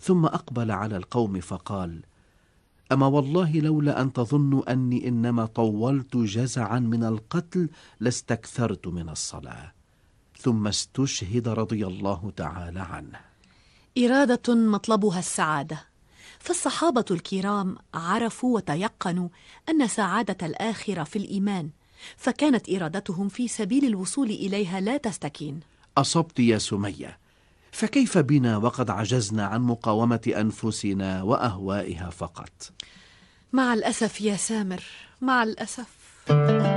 ثم أقبل على القوم فقال: أما والله لولا أن تظنوا أني إنما طولت جزعا من القتل لاستكثرت من الصلاة. ثم استشهد رضي الله تعالى عنه. إرادة مطلبها السعادة، فالصحابة الكرام عرفوا وتيقنوا أن سعادة الآخرة في الإيمان، فكانت إرادتهم في سبيل الوصول إليها لا تستكين. أصبت يا سمية، فكيف بنا وقد عجزنا عن مقاومة أنفسنا وأهوائها فقط؟ مع الأسف يا سامر، مع الأسف.